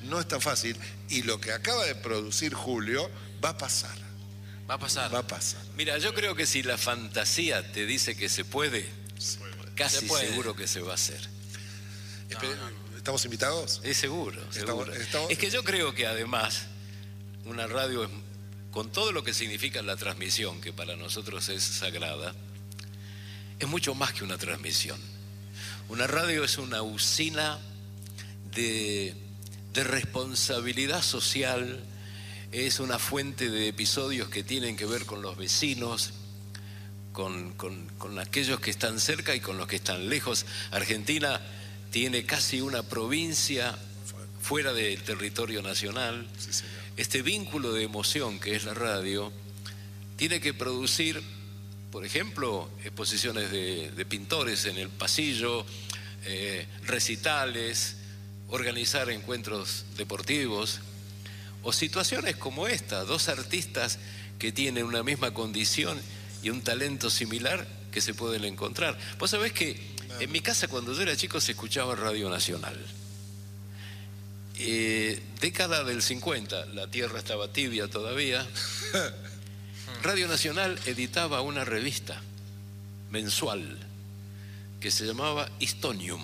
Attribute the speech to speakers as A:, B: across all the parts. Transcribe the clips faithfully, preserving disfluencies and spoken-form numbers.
A: no es tan fácil. Y lo que acaba de producir Julio va a pasar.
B: Va a pasar.
A: Va a pasar.
C: Mira, yo creo que si la fantasía te dice que se puede, casi
B: Se puede.
C: seguro que se va a hacer.
A: No, no. ¿Estamos invitados?
C: Es seguro, seguro.
A: Estamos, estamos...
C: Es que yo creo que además una radio, es, con todo lo que significa la transmisión, que para nosotros es sagrada, es mucho más que una transmisión. Una radio es una usina de, de responsabilidad social, es una fuente de episodios que tienen que ver con los vecinos, con, con, con aquellos que están cerca y con los que están lejos. Argentina tiene casi una provincia fuera del territorio nacional.
A: Sí, señor.
C: Este vínculo de emoción que es la radio tiene que producir, por ejemplo, exposiciones de, de pintores en el pasillo, eh, recitales, organizar encuentros deportivos o situaciones como esta, dos artistas que tienen una misma condición y un talento similar que se pueden encontrar. Vos sabés que en mi casa cuando yo era chico se escuchaba Radio Nacional. Eh, década del cincuenta, la tierra estaba tibia todavía. Radio Nacional editaba una revista mensual que se llamaba Histonium.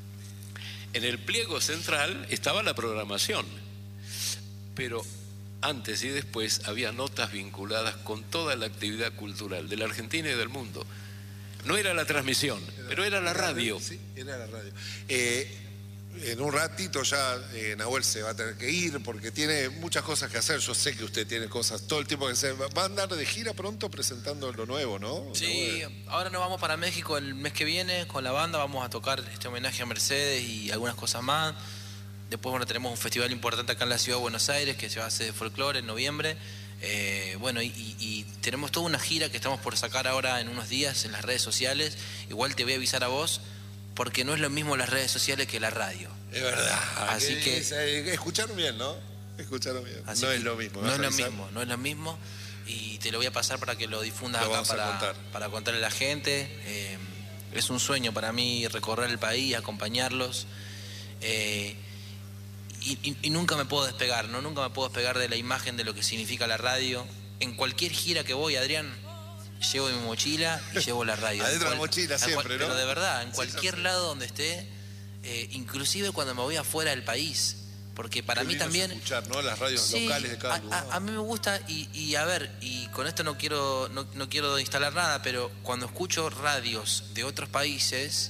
C: En el pliego central estaba la programación, pero antes y después había notas vinculadas con toda la actividad cultural de la Argentina y del mundo. No era la transmisión, pero era la radio.
A: Sí, era la radio. Eh, en un ratito ya eh, Nahuel se va a tener que ir porque tiene muchas cosas que hacer. Yo sé que usted tiene cosas todo el tiempo que hacer. Va a andar de gira pronto presentando lo nuevo, ¿no?
B: Sí,
A: Nahuel.
B: ahora nos vamos para México el mes que viene con la banda. Vamos a tocar este homenaje a Mercedes y algunas cosas más. Después, bueno, tenemos un festival importante acá en la ciudad de Buenos Aires que se va a hacer de folclore en noviembre. Eh, bueno, y, y tenemos toda una gira que estamos por sacar ahora en unos días en las redes sociales. Igual te voy a avisar a vos, porque no es lo mismo las redes sociales que la radio.
A: Es verdad.
B: Así que...
A: que... Escucharon bien, ¿no? Escucharon bien.
B: Así
A: no
B: que
A: es lo mismo.
B: No es lo
A: avisar?
B: mismo, no es lo mismo. Y te lo voy a pasar para que lo difundas
A: Lo
B: acá
A: vamos a
B: para,
A: contar.
B: para contarle a la gente. Eh, es un sueño para mí recorrer el país, acompañarlos. Eh, y, y, y nunca me puedo despegar, ¿no? Nunca me puedo despegar de la imagen de lo que significa la radio. En cualquier gira que voy, Adrián, llevo mi mochila y llevo la radio.
A: Adentro de la
B: cual,
A: mochila siempre,
B: cual,
A: ¿no?
B: Pero de verdad, en
A: Sí,
B: cualquier
A: sí.
B: lado donde esté, eh, inclusive cuando me voy afuera del país. Porque para
A: Qué
B: mí
A: lindo
B: también...
A: es escuchar, ¿no? Las radios
B: Sí,
A: locales de cada
B: a,
A: lugar.
B: a, a mí me gusta y, y a ver, y con esto no quiero, no, no quiero instalar nada, pero cuando escucho radios de otros países,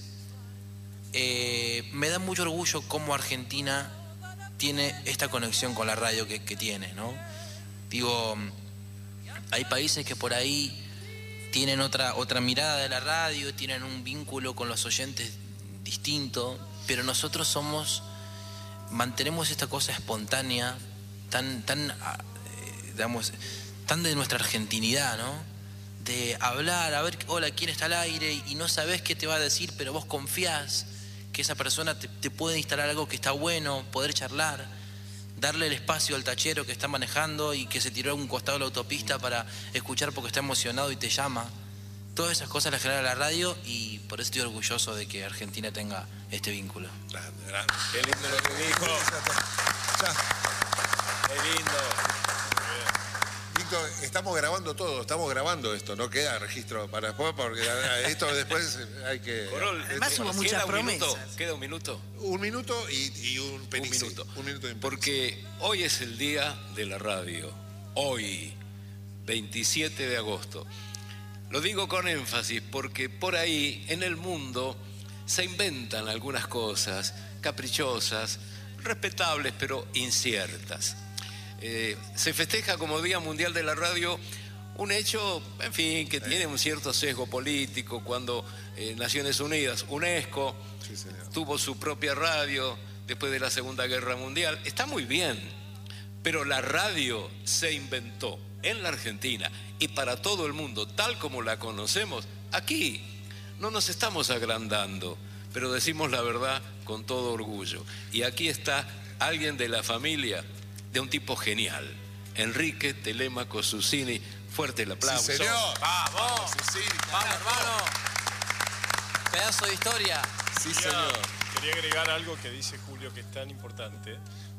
B: eh, me da mucho orgullo cómo Argentina tiene esta conexión con la radio que, que tiene, ¿no? Digo, hay países que por ahí tienen otra, otra mirada de la radio, tienen un vínculo con los oyentes distinto, pero nosotros somos... mantenemos esta cosa espontánea, tan, tan, eh, digamos, tan de nuestra argentinidad, ¿no? De hablar, a ver, hola, ¿quién está al aire? Y no sabés qué te va a decir, pero vos confiás que esa persona te, te puede instalar algo que está bueno, poder charlar, darle el espacio al tachero que está manejando y que se tiró a un costado de la autopista para escuchar porque está emocionado y te llama. Todas esas cosas las genera la radio y por eso estoy orgulloso de que Argentina tenga este vínculo.
A: Grande, grande.
C: Qué lindo lo que dijo.
A: Ya.
C: Qué lindo.
A: Víctor, estamos grabando todo, estamos grabando esto, no queda registro para después, porque esto después hay que...
C: Corol,
D: Además
C: este,
D: hubo
C: queda
D: muchas
C: un
D: promesas.
C: minuto, queda un minuto.
A: Un minuto y, y un penique.
C: Un minuto.
A: Un minuto y un
C: Porque hoy es el día de la radio. Hoy, veintisiete de agosto. Lo digo con énfasis porque por ahí en el mundo se inventan algunas cosas caprichosas, respetables pero inciertas. Eh, se festeja como Día Mundial de la Radio un hecho, en fin, que tiene un cierto sesgo político cuando eh, Naciones Unidas, UNESCO,
A: Sí, señor.
C: tuvo su propia radio después de la Segunda Guerra Mundial. Está muy bien, pero la radio se inventó en la Argentina y para todo el mundo, tal como la conocemos, aquí no nos estamos agrandando, pero decimos la verdad con todo orgullo. Y aquí está alguien de la familia de un tipo genial, Enrique Telemaco Susini. Fuerte el aplauso.
A: Sí, señor.
B: ¡Vamos!
A: Sí, sí.
B: ¡Vamos, hermano! Pedazo de historia.
A: Sí,
E: Quería,
A: señor.
E: quería agregar algo que dice Julio que es tan importante.